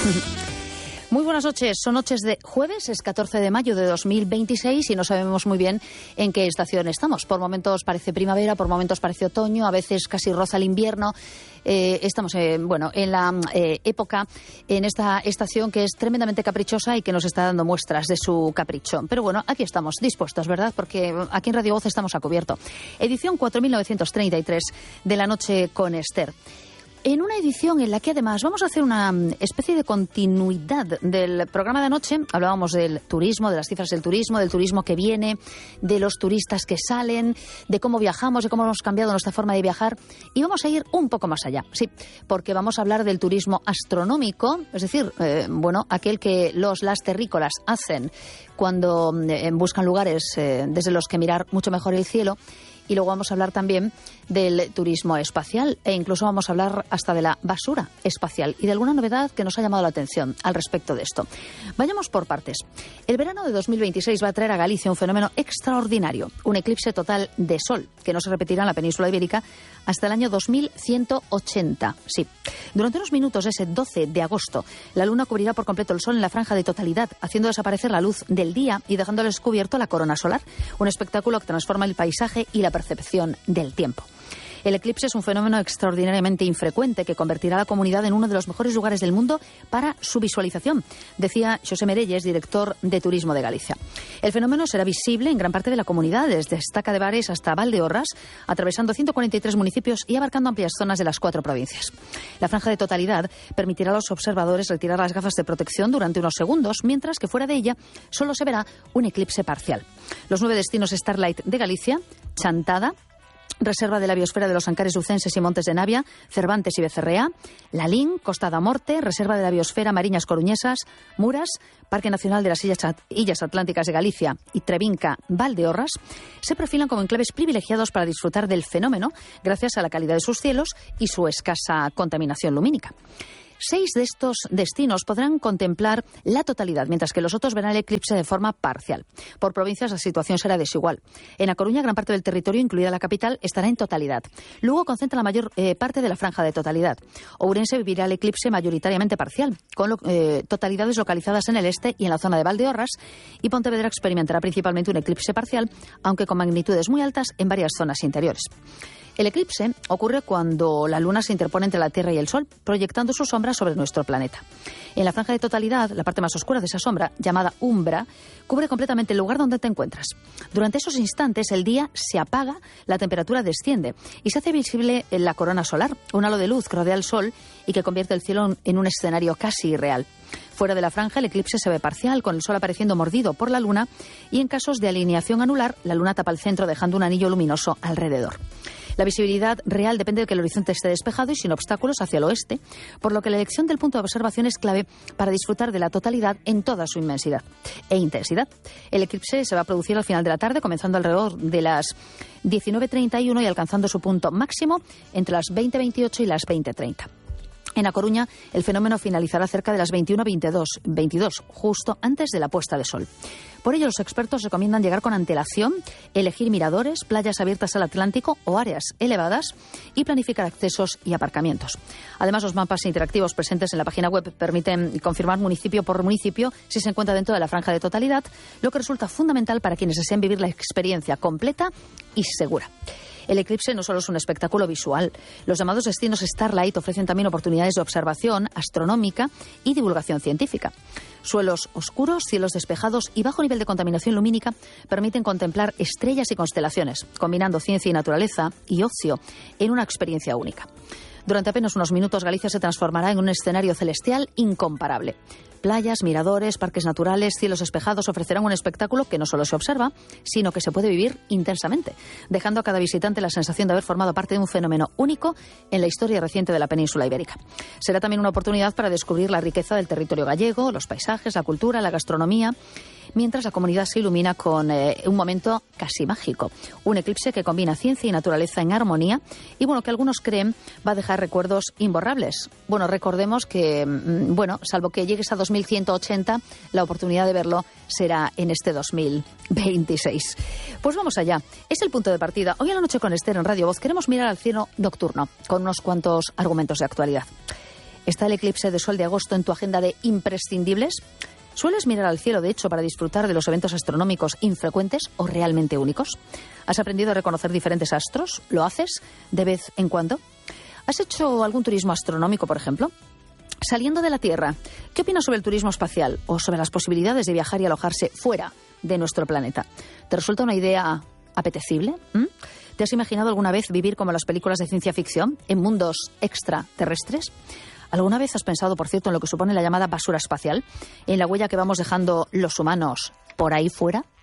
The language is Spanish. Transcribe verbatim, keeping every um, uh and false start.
Muy buenas noches, son noches de jueves, es catorce de mayo de dos mil veintiséis y no sabemos muy bien en qué estación estamos. Por momentos parece primavera, por momentos parece otoño, a veces casi roza el invierno. Eh, estamos eh, bueno, en la eh, época, en esta estación que es tremendamente caprichosa y que nos está dando muestras de su capricho. Pero bueno, aquí estamos, dispuestos, ¿verdad? Porque aquí en Radio Voz estamos a cubierto. Edición cuatro mil novecientos treinta y tres de La Noche con Esther. En una edición en la que además vamos a hacer una especie de continuidad del programa de anoche. Hablábamos del turismo, de las cifras del turismo, del turismo que viene, de los turistas que salen, de cómo viajamos, de cómo hemos cambiado nuestra forma de viajar. Y vamos a ir un poco más allá, sí, porque vamos a hablar del turismo astronómico, es decir, eh, bueno, aquel que los las terrícolas hacen cuando eh, buscan lugares eh, desde los que mirar mucho mejor el cielo. Y luego vamos a hablar también del turismo espacial e incluso vamos a hablar hasta de la basura espacial y de alguna novedad que nos ha llamado la atención al respecto de esto. Vayamos por partes. El verano de dos mil veintiséis va a traer a Galicia un fenómeno extraordinario, un eclipse total de sol, que no se repetirá en la península ibérica hasta el año dos mil ciento ochenta. Sí. Durante unos minutos, ese doce de agosto, la luna cubrirá por completo el sol en la franja de totalidad, haciendo desaparecer la luz del día y dejando al descubierto la corona solar, un espectáculo que transforma el paisaje y la percepción del tiempo. El eclipse es un fenómeno extraordinariamente infrecuente que convertirá a la comunidad en uno de los mejores lugares del mundo para su visualización, decía Xosé Merelles, director de Turismo de Galicia. El fenómeno será visible en gran parte de la comunidad, desde Estaca de Bares hasta Valdeorras, atravesando ciento cuarenta y tres municipios y abarcando amplias zonas de las cuatro provincias. La franja de totalidad permitirá a los observadores retirar las gafas de protección durante unos segundos, mientras que fuera de ella solo se verá un eclipse parcial. Los nueve destinos Starlight de Galicia, Chantada, Reserva de la Biosfera de los Ancares Ucenses y Montes de Navia, Cervantes y Becerrea, Lalín, Costa da Morte, Reserva de la Biosfera Mariñas Coruñesas, Muras, Parque Nacional de las Illas Atlánticas de Galicia y Trevinca, Valdeorras, se perfilan como enclaves privilegiados para disfrutar del fenómeno gracias a la calidad de sus cielos y su escasa contaminación lumínica. Seis de estos destinos podrán contemplar la totalidad, mientras que los otros verán el eclipse de forma parcial. Por provincias la situación será desigual. En A Coruña, gran parte del territorio, incluida la capital, estará en totalidad. Lugo concentra la mayor eh, parte de la franja de totalidad. Ourense vivirá el eclipse mayoritariamente parcial, con lo, eh, totalidades localizadas en el este y en la zona de Valdeorras, y Pontevedra experimentará principalmente un eclipse parcial, aunque con magnitudes muy altas en varias zonas interiores. El eclipse ocurre cuando la luna se interpone entre la Tierra y el Sol, proyectando su sombra sobre nuestro planeta. En la franja de totalidad, la parte más oscura de esa sombra, llamada umbra, cubre completamente el lugar donde te encuentras. Durante esos instantes, el día se apaga, la temperatura desciende y se hace visible la corona solar, un halo de luz que rodea el Sol y que convierte el cielo en un escenario casi irreal. Fuera de la franja, el eclipse se ve parcial, con el Sol apareciendo mordido por la luna, y en casos de alineación anular, la luna tapa el centro dejando un anillo luminoso alrededor. La visibilidad real depende de que el horizonte esté despejado y sin obstáculos hacia el oeste, por lo que la elección del punto de observación es clave para disfrutar de la totalidad en toda su inmensidad e intensidad. El eclipse se va a producir al final de la tarde, comenzando alrededor de las diecinueve treinta y uno y alcanzando su punto máximo entre las veinte veintiocho y las veinte treinta. En A Coruña, el fenómeno finalizará cerca de las veintiuno veintidós, justo antes de la puesta de sol. Por ello, los expertos recomiendan llegar con antelación, elegir miradores, playas abiertas al Atlántico o áreas elevadas y planificar accesos y aparcamientos. Además, los mapas interactivos presentes en la página web permiten confirmar municipio por municipio si se encuentra dentro de la franja de totalidad, lo que resulta fundamental para quienes deseen vivir la experiencia completa y segura. El eclipse no solo es un espectáculo visual. Los llamados destinos Starlight ofrecen también oportunidades de observación astronómica y divulgación científica. Suelos oscuros, cielos despejados y bajo nivel de contaminación lumínica permiten contemplar estrellas y constelaciones, combinando ciencia y naturaleza y ocio en una experiencia única. Durante apenas unos minutos, Galicia se transformará en un escenario celestial incomparable. Playas, miradores, parques naturales, cielos despejados ofrecerán un espectáculo que no solo se observa, sino que se puede vivir intensamente, dejando a cada visitante la sensación de haber formado parte de un fenómeno único en la historia reciente de la península ibérica. Será también una oportunidad para descubrir la riqueza del territorio gallego, los paisajes, la cultura, la gastronomía, mientras la comunidad se ilumina con eh, un momento casi mágico. Un eclipse que combina ciencia y naturaleza en armonía y, bueno, que algunos creen va a dejar recuerdos imborrables. Bueno, recordemos que, mm, bueno, salvo que llegues a dos mil ciento ochenta, la oportunidad de verlo será en este dos mil veintiséis. Pues vamos allá. Es el punto de partida. Hoy a la noche con Esther en Radio Voz queremos mirar al cielo nocturno con unos cuantos argumentos de actualidad. ¿Está el eclipse de sol de agosto en tu agenda de imprescindibles? ¿Sueles mirar al cielo, de hecho, para disfrutar de los eventos astronómicos infrecuentes o realmente únicos? ¿Has aprendido a reconocer diferentes astros? ¿Lo haces de vez en cuando? ¿Has hecho algún turismo astronómico, por ejemplo? Saliendo de la Tierra, ¿qué opinas sobre el turismo espacial o sobre las posibilidades de viajar y alojarse fuera de nuestro planeta? ¿Te resulta una idea apetecible? ¿Mm? ¿Te has imaginado alguna vez vivir como en las películas de ciencia ficción, en mundos extraterrestres? ¿Alguna vez has pensado, por cierto, en lo que supone la llamada basura espacial, en la huella que vamos dejando los humanos por ahí fuera?